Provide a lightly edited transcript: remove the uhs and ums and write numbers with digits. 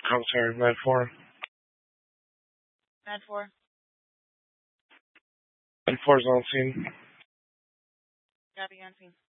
I'm sorry, Med 4. Med 4. Med 4's on scene. Copy on scene.